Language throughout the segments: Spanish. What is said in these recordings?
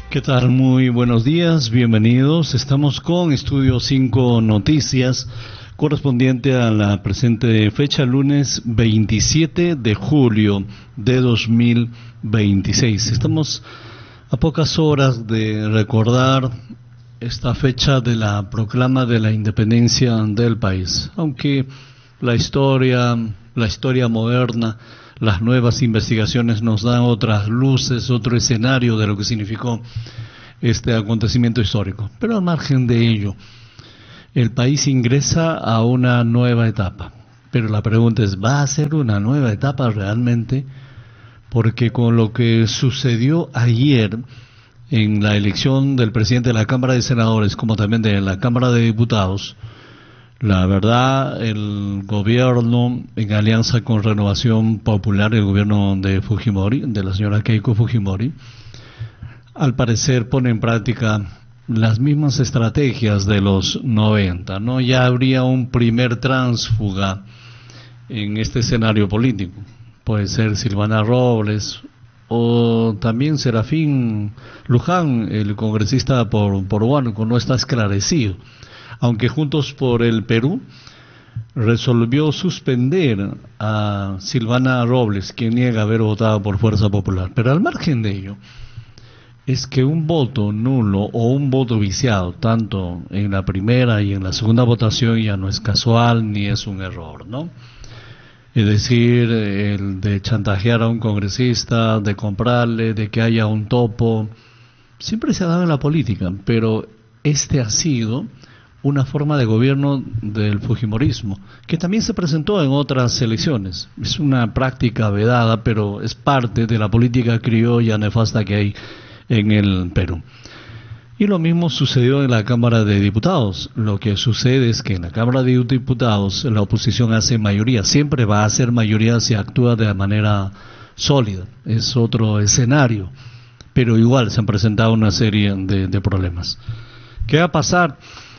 ¿Qué tal? Muy buenos días, bienvenidos. Estamos con Estudio 5 Noticias, correspondiente a la presente fecha, lunes 27 de julio de 2026. Estamos a pocas horas de recordar esta fecha de la proclama de la independencia del país, aunque la historia moderna, las nuevas investigaciones nos dan otras luces, otro escenario de lo que significó este acontecimiento histórico. Pero al margen de ello, el país ingresa a una nueva etapa. Pero la pregunta es, ¿va a ser una nueva etapa realmente? Porque con lo que sucedió ayer en la elección del presidente de la Cámara de Senadores, como también de la Cámara de Diputados, la verdad, el gobierno, en alianza con Renovación Popular, el gobierno de Fujimori, de la señora Keiko Fujimori, al parecer pone en práctica las mismas estrategias de los 90, ¿no? Ya habría un primer tránsfuga en este escenario político. Puede ser Silvana Robles o también Serafín Luján, el congresista por Huánuco, no está esclarecido. Aunque Juntos por el Perú resolvió suspender a Silvana Robles, quien niega haber votado por Fuerza Popular. Pero al margen de ello, es que un voto nulo o un voto viciado, tanto en la primera y en la segunda votación, ya no es casual ni es un error, ¿no? Es decir, el de chantajear a un congresista, de comprarle, de que haya un topo, siempre se ha dado en la política, pero este ha sido una forma de gobierno del fujimorismo, que también se presentó en otras elecciones. Es una práctica vedada, pero es parte de la política criolla nefasta que hay en el Perú. Y lo mismo sucedió en la Cámara de Diputados. Lo que sucede es que en la Cámara de Diputados la oposición hace mayoría, siempre va a hacer mayoría si actúa de manera sólida. Es otro escenario, pero igual se han presentado una serie de problemas. ¿Qué va a pasar?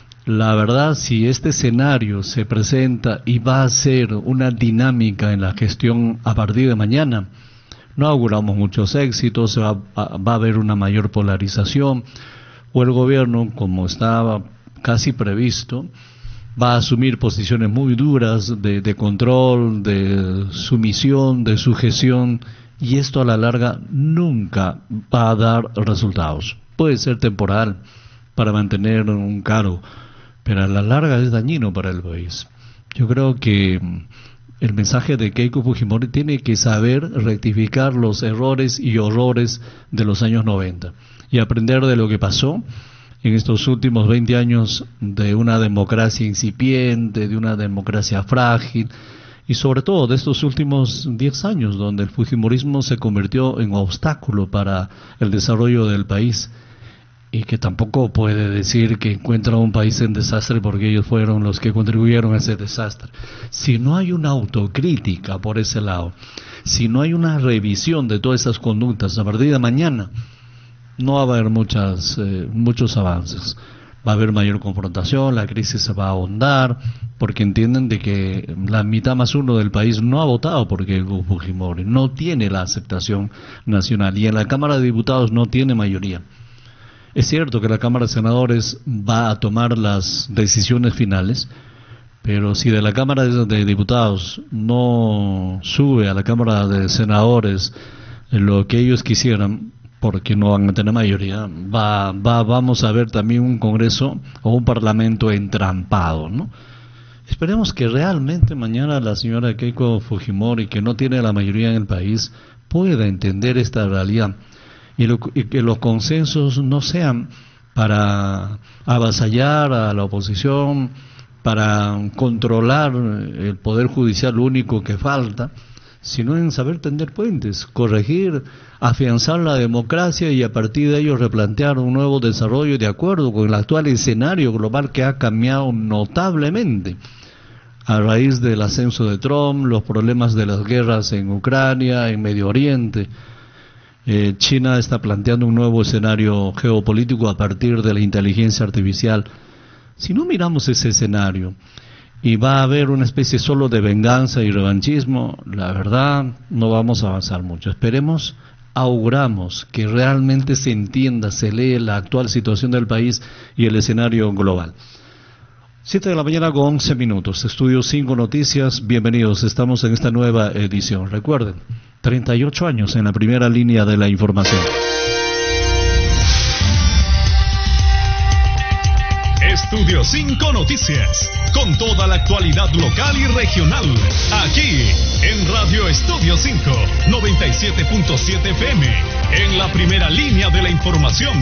La verdad, si este escenario se presenta y va a ser una dinámica en la gestión a partir de mañana, no auguramos muchos éxitos, va a haber una mayor polarización, o el gobierno, como estaba casi previsto, va a asumir posiciones muy duras de control, de sumisión, de sujeción, y esto a la larga nunca va a dar resultados. Puede ser temporal para mantener un cargo, pero a la larga es dañino para el país. Yo creo que el mensaje de Keiko Fujimori tiene que saber rectificar los errores y horrores de los años 90 y aprender de lo que pasó en estos últimos 20 años de una democracia incipiente, de una democracia frágil, y sobre todo de estos últimos 10 años donde el fujimorismo se convirtió en obstáculo para el desarrollo del país. Y que tampoco puede decir que encuentra un país en desastre porque ellos fueron los que contribuyeron a ese desastre. Si no hay una autocrítica por ese lado, si no hay una revisión de todas esas conductas, a partir de mañana no va a haber muchos avances. Va a haber mayor confrontación, la crisis se va a ahondar, porque entienden de que la mitad más uno del país no ha votado por Keiko Fujimori, no tiene la aceptación nacional, y en la Cámara de Diputados no tiene mayoría. Es cierto que la Cámara de Senadores va a tomar las decisiones finales, pero si de la Cámara de Diputados no sube a la Cámara de Senadores lo que ellos quisieran, porque no van a tener mayoría, vamos a ver también un Congreso o un Parlamento entrampado, ¿no? Esperemos que realmente mañana la señora Keiko Fujimori, que no tiene la mayoría en el país, pueda entender esta realidad. Y que los consensos no sean para avasallar a la oposición, para controlar el poder judicial único que falta, sino en saber tender puentes, corregir, afianzar la democracia y a partir de ello replantear un nuevo desarrollo de acuerdo con el actual escenario global que ha cambiado notablemente a raíz del ascenso de Trump, los problemas de las guerras en Ucrania, en Medio Oriente. China está planteando un nuevo escenario geopolítico a partir de la inteligencia artificial. Si no miramos ese escenario y va a haber una especie solo de venganza y revanchismo, la verdad no vamos a avanzar mucho. Esperemos auguramos que realmente se entienda, se lee la actual situación del país y el escenario global. 7 de la mañana con 11 minutos. Estudio 5 Noticias. Bienvenidos. Estamos en esta nueva edición. Recuerden, 38 años en la primera línea de la información. Estudio 5 Noticias, con toda la actualidad local y regional, aquí en Radio Estudio 5, 97.7 FM, en la primera línea de la información.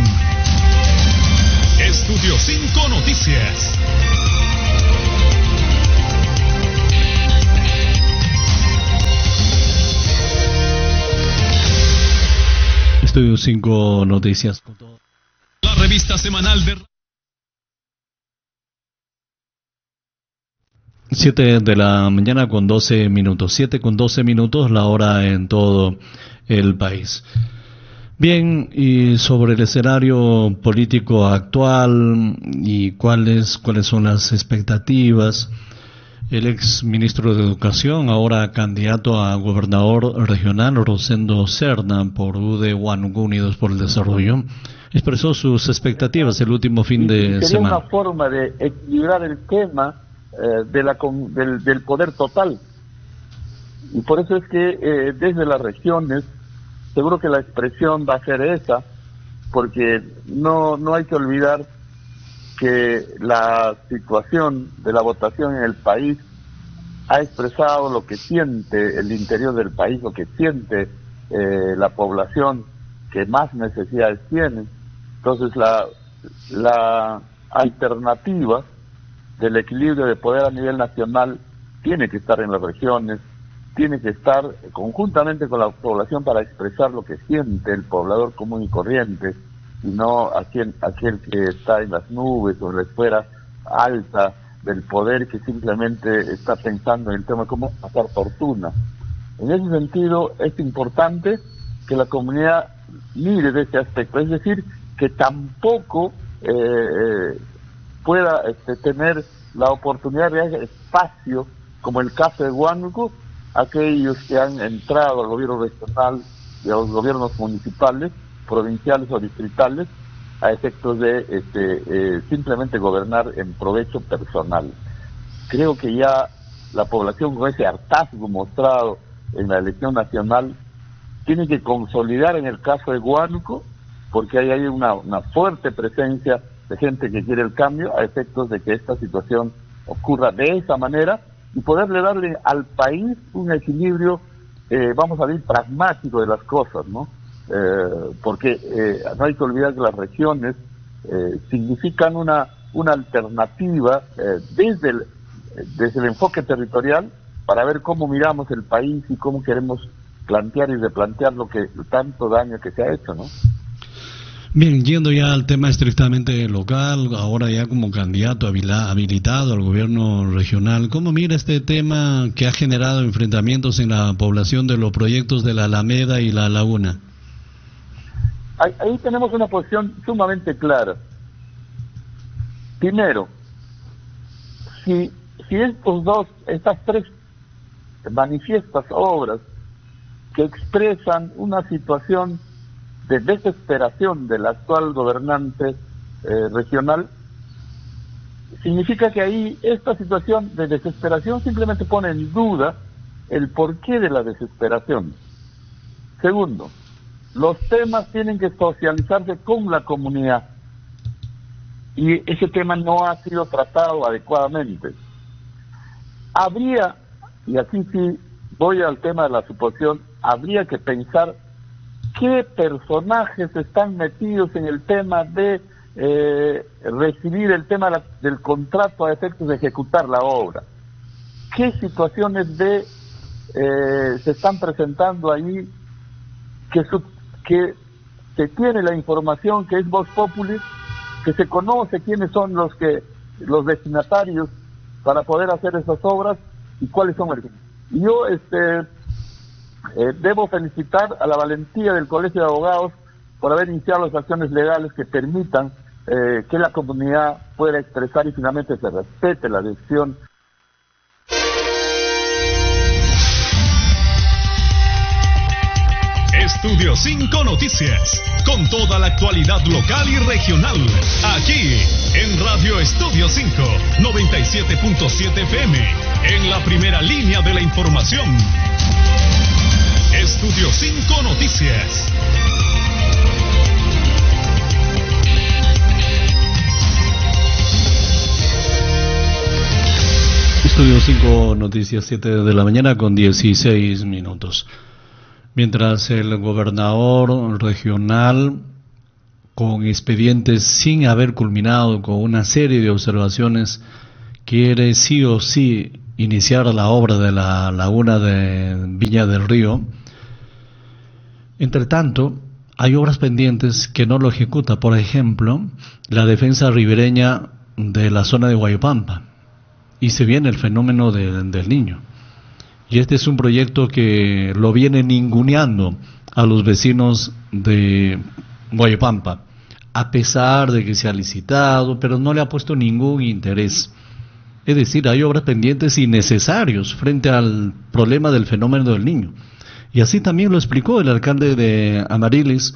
Estudio 5 Noticias. Estudio 5 Noticias. La revista semanal de 7 de la mañana con 12 minutos. 7 con 12 minutos, la hora en todo el país. Bien, y sobre el escenario político actual y cuáles son las expectativas, el ex ministro de Educación, ahora candidato a gobernador regional, Rosendo Serna, por UD Huánuco, Unidos por el Desarrollo, expresó sus expectativas el último fin de semana. Sería una forma de equilibrar el tema del poder total, y por eso es que desde las regiones seguro que la expresión va a ser esa, porque no hay que olvidar que la situación de la votación en el país ha expresado lo que siente el interior del país, lo que siente la población que más necesidades tiene. Entonces la alternativa del equilibrio de poder a nivel nacional tiene que estar en las regiones, tiene que estar conjuntamente con la población para expresar lo que siente el poblador común y corriente, y no aquel que está en las nubes o en la esfera alta del poder, que simplemente está pensando en el tema de cómo pasar fortuna. En ese sentido es importante que la comunidad mire de ese aspecto, es decir, que tampoco pueda tener la oportunidad de espacio, como el caso de Huánuco, aquellos que han entrado al gobierno regional y a los gobiernos municipales, provinciales o distritales, a efectos de simplemente gobernar en provecho personal. Creo que ya la población, con ese hartazgo mostrado en la elección nacional, tiene que consolidar en el caso de Huánuco, porque ahí hay una fuerte presencia de gente que quiere el cambio, a efectos de que esta situación ocurra de esa manera y poderle darle al país un equilibrio, vamos a decir, pragmático de las cosas, ¿no? Porque no hay que olvidar que las regiones significan una alternativa desde el enfoque territorial, para ver cómo miramos el país y cómo queremos plantear y replantear lo que tanto daño que se ha hecho, ¿no? Bien, yendo ya al tema estrictamente local, ahora ya como candidato habilitado al gobierno regional, ¿cómo mira este tema que ha generado enfrentamientos en la población de los proyectos de la Alameda y la Laguna? Ahí tenemos una posición sumamente clara. Primero, si estas tres manifiestas obras que expresan una situación de desesperación del actual gobernante regional, significa que ahí esta situación de desesperación simplemente pone en duda el porqué de la desesperación. Segundo, los temas tienen que socializarse con la comunidad, y ese tema no ha sido tratado adecuadamente. Habría, y aquí sí voy al tema de la suposición, habría que pensar qué personajes están metidos en el tema de recibir el tema del contrato a efectos de ejecutar la obra. ¿Qué situaciones se están presentando ahí que se tiene la información, que es Vox Populi, que se conoce quiénes son los destinatarios para poder hacer esas obras y cuáles son el... Y yo debo felicitar a la valentía del Colegio de Abogados por haber iniciado las acciones legales que permitan que la comunidad pueda expresar y finalmente se respete la decisión. Estudio 5 Noticias, con toda la actualidad local y regional, aquí en Radio Estudio 5, 97.7 FM, en la primera línea de la información. Estudio 5 Noticias. Estudio 5 Noticias, 7 de la mañana con 16 minutos. Mientras el gobernador regional, con expedientes sin haber culminado con una serie de observaciones, quiere sí o sí iniciar la obra de la laguna de Viña del Río. Entre tanto, hay obras pendientes que no lo ejecuta. Por ejemplo, la defensa ribereña de la zona de Guayopampa. Y se viene el fenómeno del Niño. Y este es un proyecto que lo viene ninguneando a los vecinos de Guayopampa, a pesar de que se ha licitado, pero no le ha puesto ningún interés. Es decir, hay obras pendientes innecesarios frente al problema del fenómeno del Niño. Y así también lo explicó el alcalde de Amariles,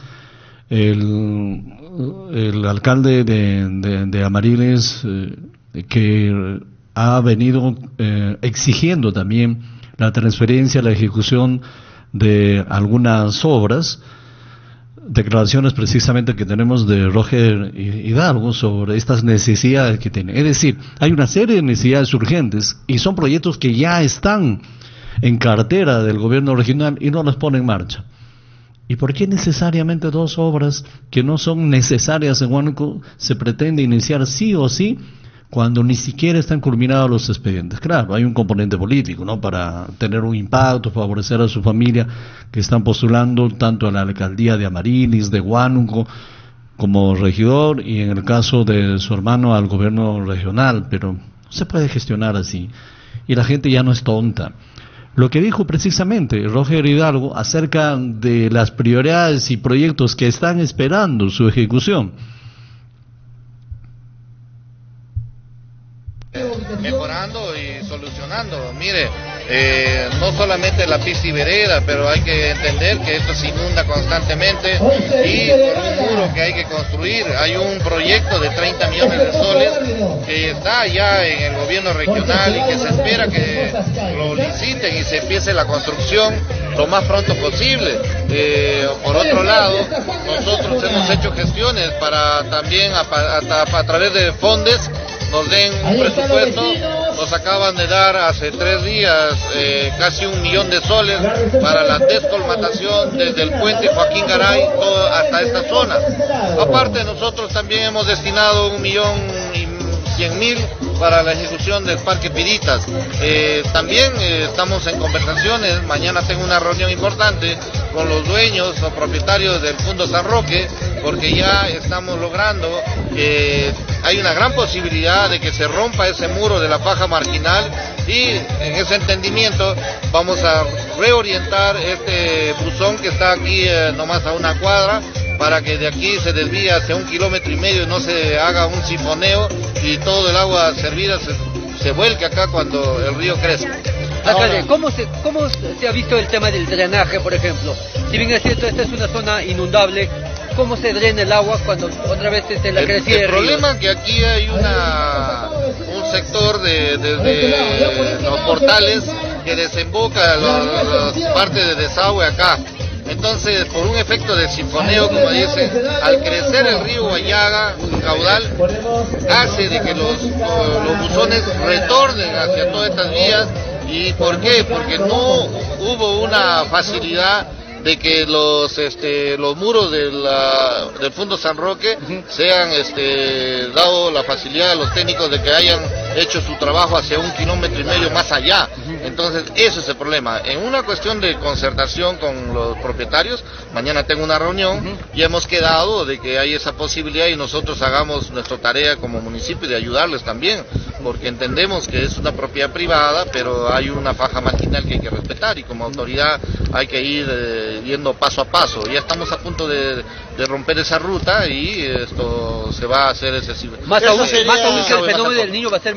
el alcalde de Amariles, que ha venido exigiendo también la transferencia, la ejecución de algunas obras, declaraciones precisamente que tenemos de Roger Hidalgo sobre estas necesidades que tiene. Es decir, hay una serie de necesidades urgentes y son proyectos que ya están en cartera del gobierno regional y no las pone en marcha. ¿Y por qué necesariamente dos obras que no son necesarias en Huánuco se pretende iniciar sí o sí, cuando ni siquiera están culminados los expedientes? Claro, hay un componente político, ¿no?, para tener un impacto, favorecer a su familia, que están postulando tanto a la alcaldía de Amarilis, de Huánuco, como regidor, y en el caso de su hermano al gobierno regional, pero no se puede gestionar así, y la gente ya no es tonta. Lo que dijo precisamente Roger Hidalgo acerca de las prioridades y proyectos que están esperando su ejecución. Mejorando y solucionando. Mire, no solamente la pista y vereda, pero hay que entender que esto se inunda constantemente y por un muro que hay que construir. Hay un proyecto de 30 millones de soles que está ya en el gobierno regional y que se espera que lo liciten y se empiece la construcción lo más pronto posible. Por otro lado, nosotros hemos hecho gestiones para también a través de fondos nos den un presupuesto. Nos acaban de dar hace 3 días casi 1 millón de soles para la descolmatación desde el puente Joaquín Garay hasta esta zona. Aparte, nosotros también hemos destinado 1.100.000 para la ejecución del Parque Piritas. También estamos en conversaciones. Mañana tengo una reunión importante con los dueños o propietarios del Fundo San Roque, porque ya estamos logrando que hay una gran posibilidad de que se rompa ese muro de la faja marginal, y en ese entendimiento vamos a reorientar este buzón que está aquí nomás a una cuadra, para que de aquí se desvíe hacia 1,5 kilómetros y no se haga un sifoneo y todo el agua servida se vuelque acá cuando el río crezca. Alcalde, ¿cómo se ha visto el tema del drenaje, por ejemplo? Si bien es cierto, esta es una zona inundable, ¿cómo se drena el agua cuando otra vez se la crecida del río? El problema es que aquí hay un sector desde los portales que desemboca las partes de desagüe acá. Entonces, por un efecto de sifoneo, como dicen, al crecer el río Guayaga, su caudal hace de que los buzones retornen hacia todas estas vías. ¿Y por qué? Porque no hubo una facilidad de que los muros del Fundo San Roque sean dado la facilidad a los técnicos de que hayan hecho su trabajo hacia 1,5 kilómetros más allá. Entonces ese es el problema. En una cuestión de concertación con los propietarios, mañana tengo una reunión y hemos quedado de que hay esa posibilidad y nosotros hagamos nuestra tarea como municipio de ayudarles también, porque entendemos que es una propiedad privada, pero hay una faja marginal que hay que respetar y como autoridad hay que ir yendo paso a paso. Ya estamos a punto de romper esa ruta y esto se va a hacer excesivo. Más aún que el fenómeno del Niño va a ser más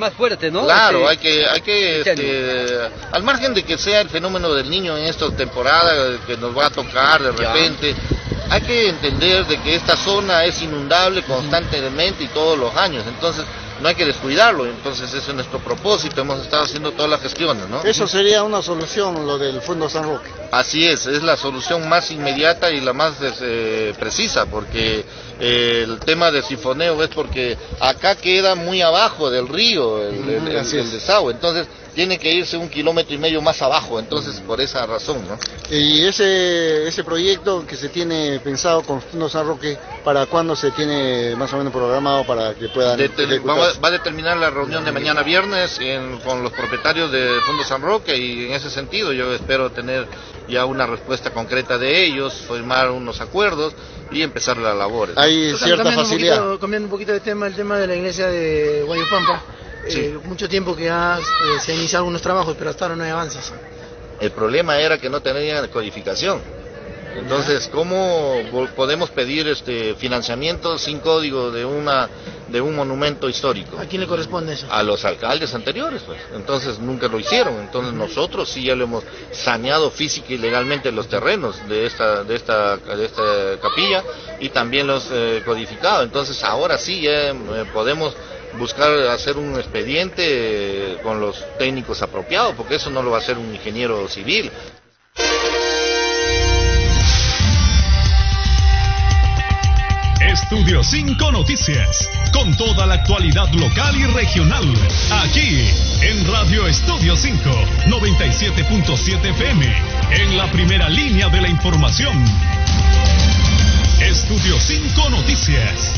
más fuerte, ¿no? Claro, hay que al margen de que sea el fenómeno del Niño en esta temporada que nos va a tocar de repente, hay que entender de que esta zona es inundable constantemente y todos los años, entonces no hay que descuidarlo, entonces ese es nuestro propósito, hemos estado haciendo todas las gestiones, ¿no? Eso sería una solución, lo del Fondo San Roque. Así es la solución más inmediata y la más precisa, porque el tema de sifoneo es porque acá queda muy abajo del río el desagüe, entonces tiene que irse 1,5 kilómetros más abajo, entonces por esa razón, ¿no? Y ese proyecto que se tiene pensado con Fondo San Roque, ¿para cuándo se tiene más o menos programado para que puedan ejecutarse? Va a determinar la reunión de mañana viernes con los propietarios de Fondo San Roque, y en ese sentido yo espero tener ya una respuesta concreta de ellos, firmar unos acuerdos y empezar las labores. Hay cierta facilidad. Cambiando un poquito de tema, el tema de la iglesia de Guayupampa. Sí. Mucho tiempo que ya se han iniciado algunos trabajos, pero hasta ahora no hay avances. El problema era que no tenían codificación. Entonces, ¿cómo podemos pedir financiamiento sin código de un monumento histórico? ¿A quién le corresponde eso? A los alcaldes anteriores, pues. Entonces nunca lo hicieron. Entonces nosotros sí ya lo hemos saneado física y legalmente los terrenos de esta capilla, y también los codificado. Entonces ahora sí ya podemos buscar hacer un expediente con los técnicos apropiados, porque eso no lo va a hacer un ingeniero civil. Estudio 5 Noticias, con toda la actualidad local y regional, aquí en Radio Estudio 5, 97.7 FM, en la primera línea de la información. Estudio 5 Noticias.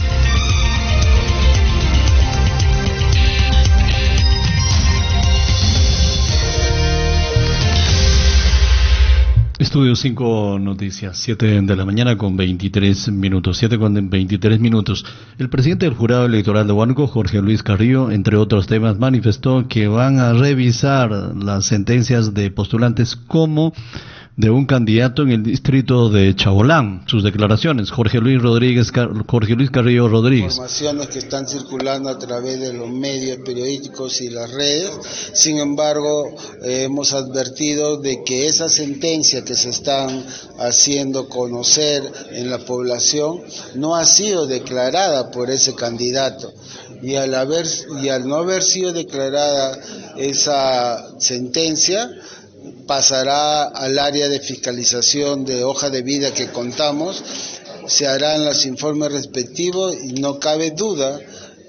Estudio 5 Noticias, 7 de la mañana con 23 minutos, 7 con 23 minutos. El presidente del jurado electoral de Huánuco, Jorge Luis Carrillo, entre otros temas, manifestó que van a revisar las sentencias de postulantes como de un candidato en el distrito de Chabolán. Sus declaraciones, Jorge Luis Carrillo Rodríguez. Informaciones que están circulando a través de los medios periodísticos y las redes. Sin embargo, hemos advertido de que esa sentencia que se están haciendo conocer en la población no ha sido declarada por ese candidato. Y al no haber sido declarada esa sentencia, pasará al área de fiscalización de hoja de vida que contamos, se harán los informes respectivos y no cabe duda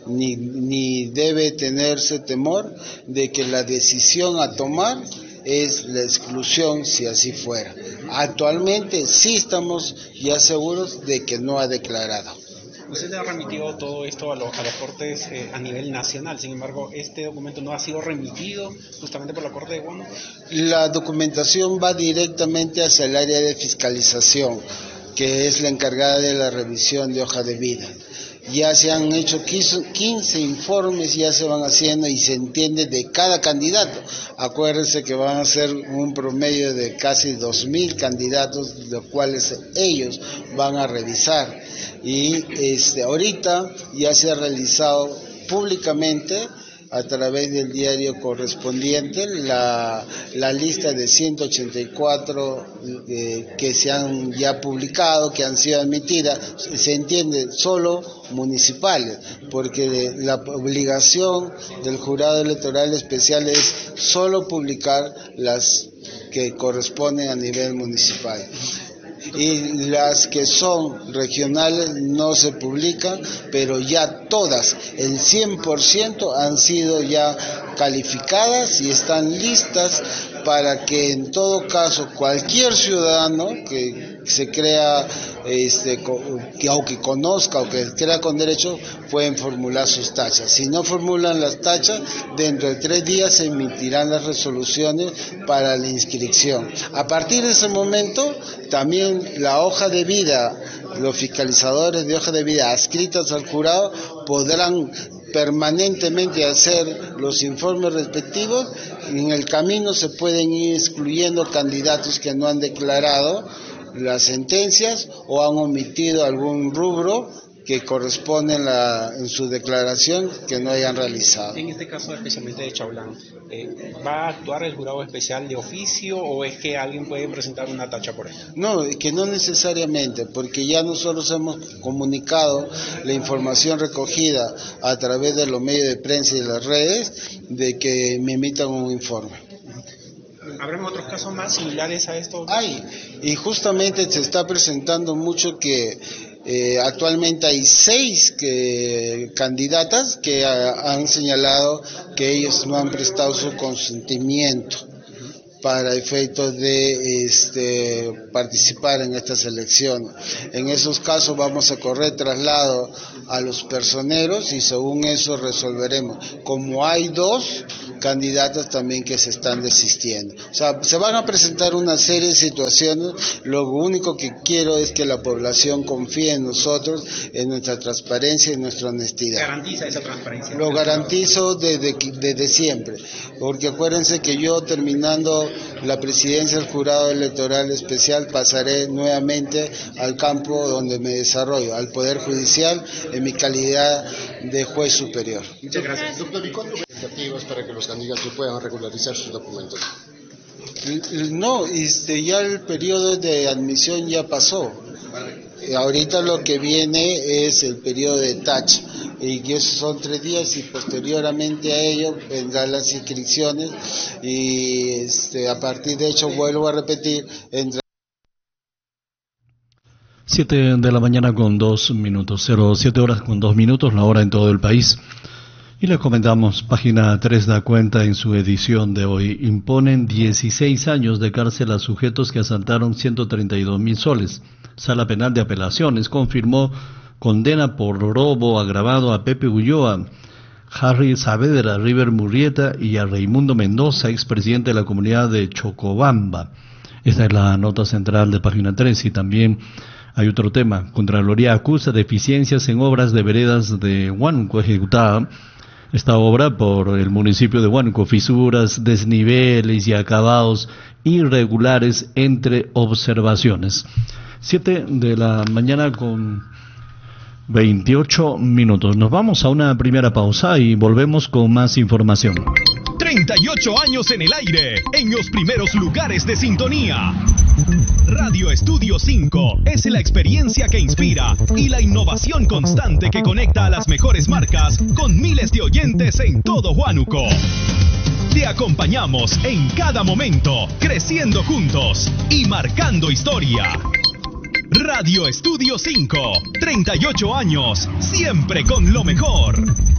ni debe tenerse temor de que la decisión a tomar es la exclusión si así fuera. Actualmente sí estamos ya seguros de que no ha declarado. Usted ha remitido todo esto a las Cortes a nivel nacional, sin embargo, este documento no ha sido remitido justamente por la Corte de Huánuco. La documentación va directamente hacia el área de fiscalización, que es la encargada de la revisión de hoja de vida. Ya se han hecho 15 informes, ya se van haciendo y se entiende de cada candidato. Acuérdense que van a ser un promedio de casi 2.000 candidatos, los cuales ellos van a revisar. Y ahorita ya se ha realizado públicamente a través del diario correspondiente la lista de 184 que se han ya publicado, que han sido admitidas, se entiende solo municipales, porque la obligación del jurado electoral especial es solo publicar las que corresponden a nivel municipal. Y las que son regionales no se publican, pero ya todas, el 100% han sido ya calificadas y están listas para que en todo caso cualquier ciudadano que se crea o que conozca o que crea con derecho pueden formular sus tachas. Si no formulan las tachas, dentro de 3 días se emitirán las resoluciones para la inscripción. A partir de ese momento también la hoja de vida, los fiscalizadores de hoja de vida adscritos al jurado podrán permanentemente hacer los informes respectivos. En el camino se pueden ir excluyendo candidatos que no han declarado las sentencias o han omitido algún rubro que corresponde en su declaración que no hayan realizado. En este caso especialmente de Chaulán, ¿va a actuar el jurado especial de oficio o es que alguien puede presentar una tacha por él? No, que no necesariamente, porque ya nosotros hemos comunicado la información recogida a través de los medios de prensa y de las redes de que me emitan un informe. ¿Habrán otros casos más similares a esto? Hay, y justamente se está presentando mucho que actualmente hay 6 candidatas que han señalado que ellos no han prestado su consentimiento para efectos de participar en estas elecciones. En esos casos vamos a correr traslado a los personeros y según eso resolveremos. Como hay 2 candidatas también que se están desistiendo. O sea, se van a presentar una serie de situaciones. Lo único que quiero es que la población confíe en nosotros, en nuestra transparencia y en nuestra honestidad. ¿Garantiza esa transparencia? Lo garantizo desde siempre, porque acuérdense que yo terminando la presidencia del jurado electoral especial pasaré nuevamente al campo donde me desarrollo, al Poder Judicial, en mi calidad de juez superior. Muchas gracias. Doctor, ¿y cuándo expectativas para que los candidatos puedan regularizar sus documentos? No, ya el periodo de admisión ya pasó. Ahorita lo que viene es el periodo de tacha, y que son 3 días y posteriormente a ello vendrán las inscripciones y a partir de hecho vuelvo a repetir, 7 de la mañana con 2 minutos, 07 horas con 2 minutos, la hora en todo el país. Y les comentamos, página 3 da cuenta en su edición de hoy, imponen 16 años de cárcel a sujetos que asaltaron 132.000 soles. Sala Penal de Apelaciones confirmó condena por robo agravado a Pepe Ulloa, Harry Saavedra, River Murrieta y a Raimundo Mendoza, expresidente de la comunidad de Chocobamba. Esta es la nota central de página 3 y también hay otro tema. Contraloría acusa deficiencias en obras de veredas de Huánuco ejecutada. Esta obra por el municipio de Huánuco, fisuras, desniveles y acabados irregulares entre observaciones. 7 de la mañana con 28 minutos. Nos vamos a una primera pausa y volvemos con más información. 38 años en el aire, en los primeros lugares de sintonía. Radio Estudio 5 es la experiencia que inspira y la innovación constante que conecta a las mejores marcas con miles de oyentes en todo Huánuco. Te acompañamos en cada momento, creciendo juntos y marcando historia. Radio Estudio 5, 38 años, siempre con lo mejor.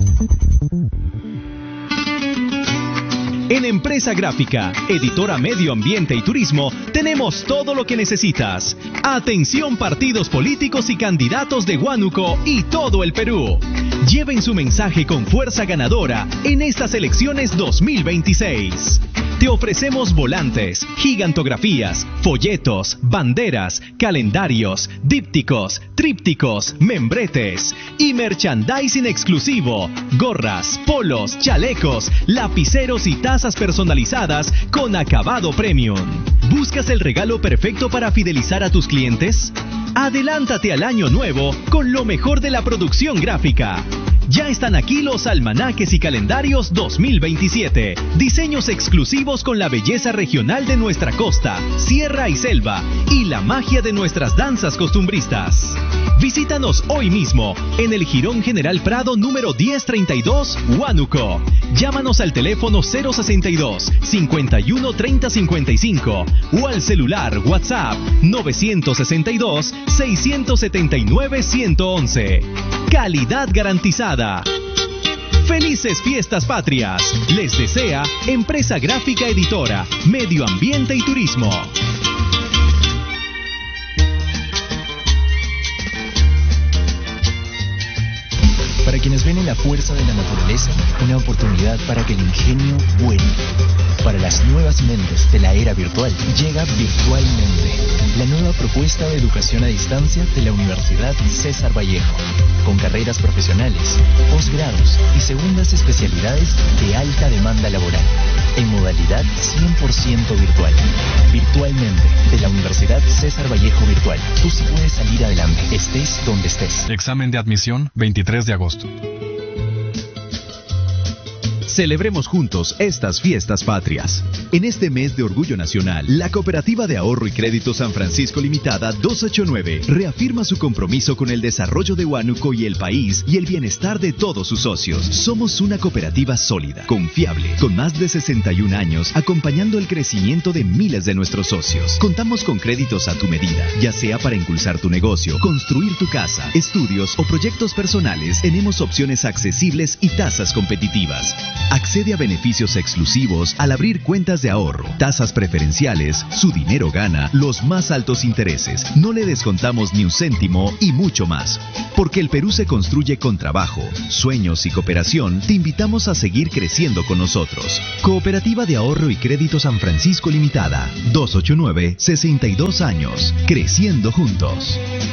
En Empresa Gráfica, editora Medio Ambiente y Turismo, tenemos todo lo que necesitas. Atención partidos políticos y candidatos de Huánuco y todo el Perú. Lleven su mensaje con fuerza ganadora en estas elecciones 2026. Te ofrecemos volantes, gigantografías, folletos, banderas, calendarios, dípticos, trípticos, membretes y merchandising exclusivo, gorras, polos, chalecos, lapiceros y tazas personalizadas con acabado premium. ¿Buscas el regalo perfecto para fidelizar a tus clientes? Adelántate al año nuevo con lo mejor de la producción gráfica. Ya están aquí los almanaques y calendarios 2027. Diseños exclusivos con la belleza regional de nuestra costa, sierra y selva y la magia de nuestras danzas costumbristas. Visítanos hoy mismo en el Jirón General Prado número 1032, Huánuco. Llámanos al teléfono 062 51 30 55 o al celular WhatsApp 962 679 111. Calidad garantizada. Felices fiestas patrias. Les desea Empresa Gráfica Editora, Medio Ambiente y Turismo. Para quienes ven en la fuerza de la naturaleza una oportunidad para que el ingenio vuele. Para las nuevas mentes de la era virtual, llega Virtualmente, la nueva propuesta de educación a distancia de la Universidad César Vallejo, con carreras profesionales, posgrados y segundas especialidades de alta demanda laboral. en modalidad 100% virtual. Virtualmente, de la Universidad César Vallejo Virtual. Tú sí puedes salir adelante, estés donde estés. Examen de admisión, 23 de agosto. Celebremos juntos estas fiestas patrias. En este mes de Orgullo Nacional, la Cooperativa de Ahorro y Crédito San Francisco Limitada 289 reafirma su compromiso con el desarrollo de Huánuco y el país y el bienestar de todos sus socios. Somos una cooperativa sólida, confiable, con más de 61 años, acompañando el crecimiento de miles de nuestros socios. Contamos con créditos a tu medida, ya sea para impulsar tu negocio, construir tu casa, estudios o proyectos personales. Tenemos opciones accesibles y tasas competitivas. Accede a beneficios exclusivos al abrir cuentas de ahorro, tasas preferenciales, su dinero gana, los más altos intereses, no le descontamos ni un céntimo y mucho más. Porque el Perú se construye con trabajo, sueños y cooperación, te invitamos a seguir creciendo con nosotros. Cooperativa de Ahorro y Crédito San Francisco Limitada, 289, 62 años, creciendo juntos.